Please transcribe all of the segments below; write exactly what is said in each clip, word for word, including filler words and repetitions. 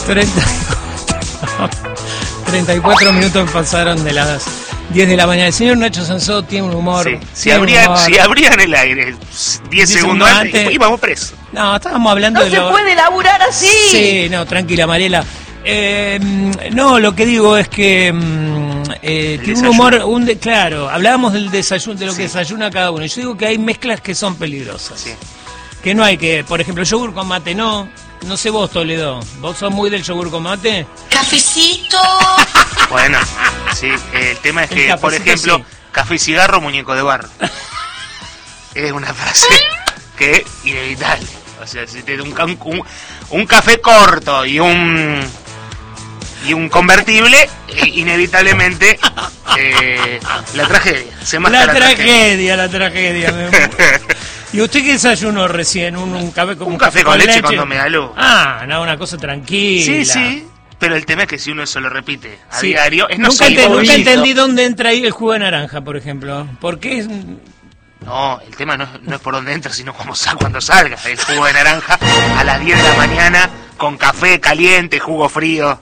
treinta y cuatro minutos pasaron de las diez de la mañana. El señor Nacho Sansó tiene un humor. Sí. Si, abrían, si abrían el aire diez segundos antes, íbamos presos. No, estábamos hablando no de. No se lo... puede laburar así. Sí, no, tranquila, Mariela. Eh, no, lo que digo es que eh, tiene un humor, un de, claro, hablábamos del desayuno, de lo sí. que desayuna cada uno. Yo digo que hay mezclas que son peligrosas. Sí. Que no hay que, por ejemplo, yogur con mate, no. No sé vos, Toledo. ¿Vos sos muy del yogur con mate? Cafecito. Bueno, sí, el tema es que, el por ejemplo, sí. café y cigarro, muñeco de barro. Es una frase que es inevitable. O sea, si te da un, un, un café corto y un y un convertible, inevitablemente eh, la tragedia. Se la, la tragedia, la tragedia. La tragedia. ¿Y usted qué desayunó recién? ¿Un, un café con, un café con, con leche, leche cuando me da luz? Ah, no, una cosa tranquila. Sí, sí. Pero el tema es que si uno eso lo repite a sí. diario, es no nunca, ente, nunca entendí dónde entra ahí el jugo de naranja, por ejemplo. ¿Por qué es...? No, el tema no es, no es por dónde entra, sino como cuando salga el jugo de naranja a las diez de la mañana con café caliente, jugo frío.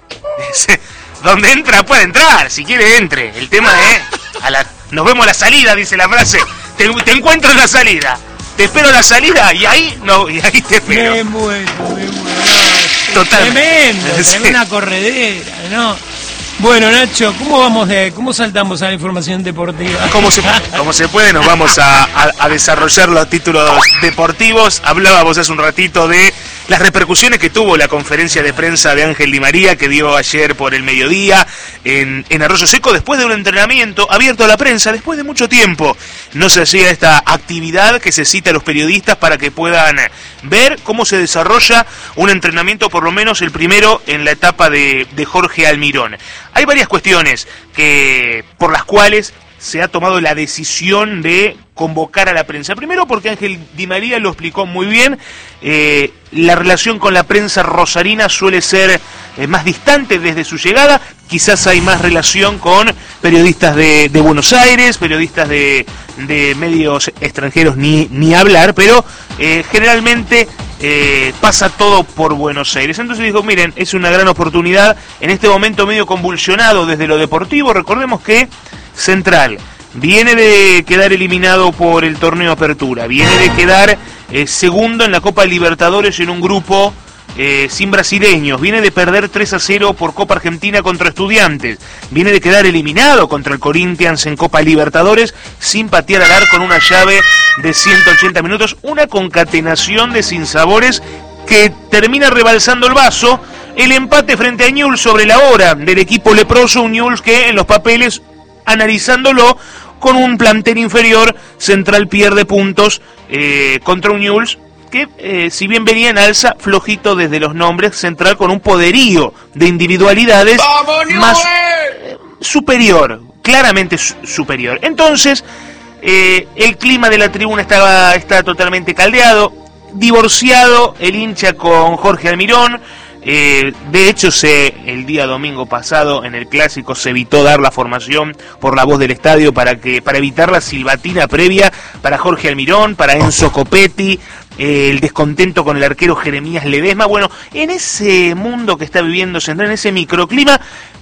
Donde entra puede entrar, si quiere entre. El tema es, a la, nos vemos a la salida, dice la frase. Te, te encuentro en la salida. Te espero a la salida y ahí no y ahí te espero. Me muero, me muero. Totalmente. Tremendo, sí. Una corredera, ¿no? Bueno, Nacho, ¿cómo vamos de, cómo saltamos a la información deportiva? Como se, como se puede, nos vamos a, a, a desarrollar los títulos deportivos. Hablábamos hace un ratito de las repercusiones que tuvo la conferencia de prensa de Ángel Di María que dio ayer por el mediodía en, en Arroyo Seco después de un entrenamiento abierto a la prensa, después de mucho tiempo. No se hacía esta actividad que se cita a los periodistas para que puedan ver cómo se desarrolla un entrenamiento, por lo menos el primero en la etapa de, de Jorge Almirón. Hay varias cuestiones que por las cuales se ha tomado la decisión de convocar a la prensa. Primero porque Ángel Di María lo explicó muy bien, eh, la relación con la prensa rosarina suele ser eh, más distante desde su llegada, quizás hay más relación con periodistas de, de Buenos Aires, periodistas de, de medios extranjeros, ni, ni hablar, pero eh, generalmente eh, pasa todo por Buenos Aires. Entonces dijo, miren, es una gran oportunidad, en este momento medio convulsionado desde lo deportivo, recordemos que Central viene de quedar eliminado por el torneo Apertura, viene de quedar eh, segundo en la Copa Libertadores en un grupo eh, sin brasileños, viene de perder tres a cero por Copa Argentina contra Estudiantes, viene de quedar eliminado contra el Corinthians en Copa Libertadores sin patear al arco en una llave de ciento ochenta minutos, una concatenación de sinsabores que termina rebalsando el vaso, el empate frente a Newell's sobre la hora del equipo leproso, un Newell's que en los papeles, analizándolo con un plantel inferior, Central pierde puntos eh, contra un Newell's que eh, si bien venía en alza, flojito desde los nombres, Central con un poderío de individualidades más eh, superior, claramente su superior. Entonces, eh, el clima de la tribuna estaba, está totalmente caldeado, divorciado el hincha con Jorge Almirón. Eh, de hecho, se el día domingo pasado en el clásico se evitó dar la formación por la voz del estadio para que para evitar la silbatina previa para Jorge Almirón, para Enzo Copetti, eh, el descontento con el arquero Jeremías Ledesma. Bueno, en ese mundo que está viviendo Central, en ese microclima,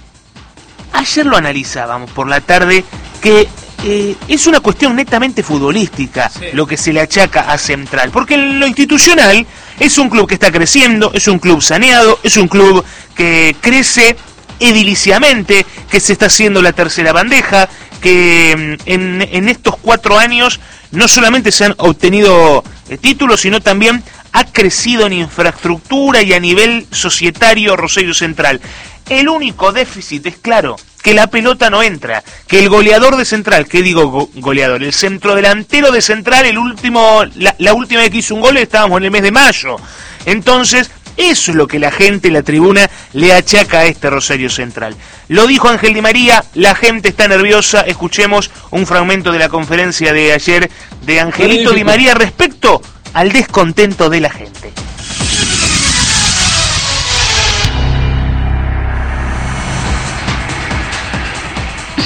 ayer lo analizábamos por la tarde que eh, es una cuestión netamente futbolística, sí, lo que se le achaca a Central, porque en lo institucional es un club que está creciendo, es un club saneado, es un club que crece ediliciamente, que se está haciendo la tercera bandeja, que en, en estos cuatro años no solamente se han obtenido eh, títulos, sino también ha crecido en infraestructura y a nivel societario Rosario Central. El único déficit es, claro, que la pelota no entra, que el goleador de Central, ¿qué digo go goleador? El centrodelantero de Central, el último, la, la última vez que hizo un gol estábamos en el mes de mayo. Entonces, eso es lo que la gente, la tribuna, le achaca a este Rosario Central. Lo dijo Ángel Di María, la gente está nerviosa. Escuchemos un fragmento de la conferencia de ayer de Angelito Di María respecto al descontento de la gente.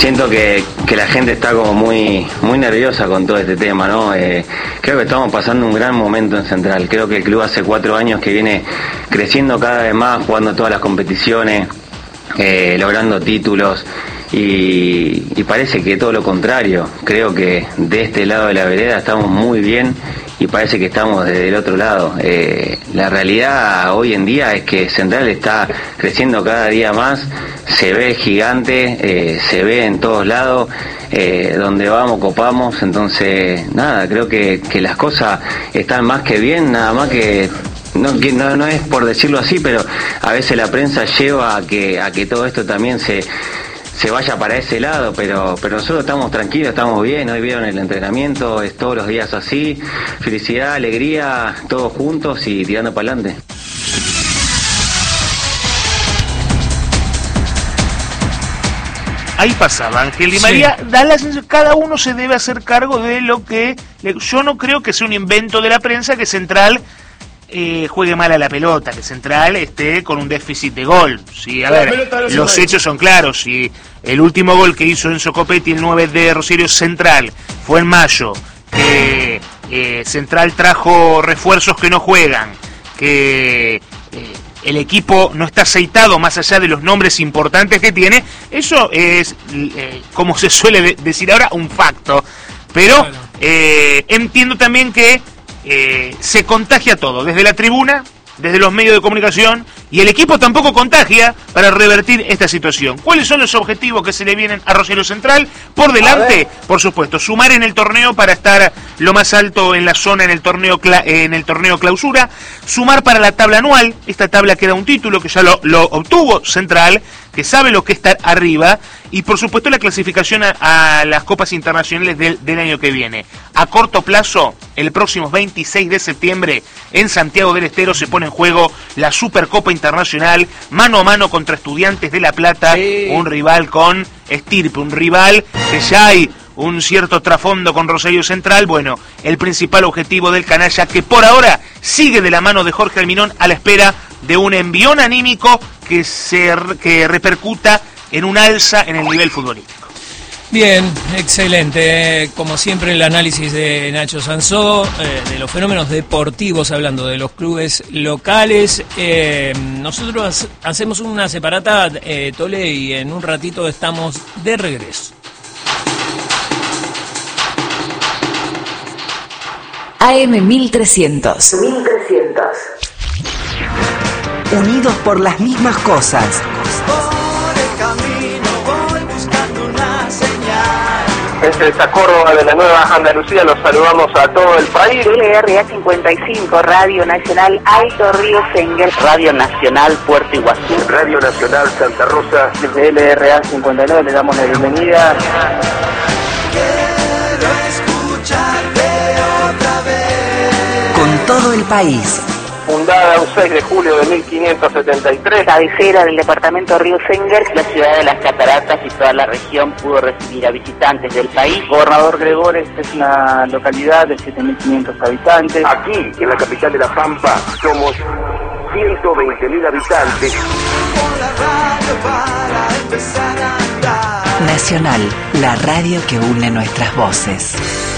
siento que, que la gente está como muy muy nerviosa con todo este tema, ¿no? Eh, creo que estamos pasando un gran momento en Central. Creo que el club hace cuatro años que viene creciendo cada vez más, jugando todas las competiciones, eh, logrando títulos. Y, y parece que todo lo contrario. Creo que de este lado de la vereda estamos muy bien y parece que estamos desde el otro lado. Eh, la realidad hoy en día es que Central está creciendo cada día más, se ve gigante, eh, se ve en todos lados, eh, donde vamos copamos, entonces nada, creo que, que las cosas están más que bien, nada más que... No, no, no es por decirlo así, pero a veces la prensa lleva a que, a que todo esto también se... se vaya para ese lado, pero pero nosotros estamos tranquilos, estamos bien. Hoy vieron el entrenamiento, es todos los días así, felicidad, alegría, todos juntos y tirando para adelante. Ahí pasaba Ángel Di María, sí. Da la sensación, cada uno se debe hacer cargo de lo que... Yo no creo que sea un invento de la prensa que Central eh, juegue mal a la pelota, que Central esté con un déficit de gol. Sí, a la ver, los hechos son claros. Si el último gol que hizo Enzo Copetti, el nueve de Rosario Central, fue en mayo, que eh, Central trajo refuerzos que no juegan, que... Eh, el equipo no está aceitado más allá de los nombres importantes que tiene, eso es, eh, como se suele decir ahora, un facto. Pero bueno. eh, entiendo también que eh, se contagia todo, desde la tribuna, desde los medios de comunicación, y el equipo tampoco contagia para revertir esta situación. ¿Cuáles son los objetivos que se le vienen a Rosario Central? Por delante, por supuesto, sumar en el torneo para estar lo más alto en la zona en el torneo en el torneo clausura, sumar para la tabla anual, esta tabla que da un título que ya lo, lo obtuvo Central, que sabe lo que está arriba, y por supuesto la clasificación a, a las copas internacionales del, del año que viene. A corto plazo, el próximo veintiséis de septiembre, en Santiago del Estero se pone en juego la Supercopa Internacional, mano a mano contra Estudiantes de La Plata, sí. Un rival con estirpe, un rival que ya hay un cierto trasfondo con Rosario Central. Bueno, el principal objetivo del canalla, que por ahora sigue de la mano de Jorge Almirón a la espera de un envión anímico que se que repercuta en un alza en el nivel futbolístico. Bien, excelente. Como siempre, el análisis de Nacho Sansó, eh, de los fenómenos deportivos, hablando de los clubes locales. Eh, nosotros hacemos una separata, eh, Tole, y en un ratito estamos de regreso. A M mil trescientos. mil trescientos. Unidos por las mismas cosas. Desde esta Córdoba de la Nueva Andalucía los saludamos a todo el país. L R A cincuenta y cinco, Radio Nacional Alto Río Senguer, Radio Nacional Puerto Iguazú, Radio Nacional Santa Rosa. Desde L R A cincuenta y nueve le damos la bienvenida. Quiero escucharte otra vez. Con todo el país. Fundada un seis de julio de mil quinientos setenta y tres. Cabecera del departamento Río Senguer. La ciudad de las Cataratas y toda la región pudo recibir a visitantes del país. Gobernador Gregores es una localidad de siete mil quinientos habitantes. Aquí, en la capital de La Pampa, somos ciento veinte mil habitantes. Nacional, la radio que une nuestras voces.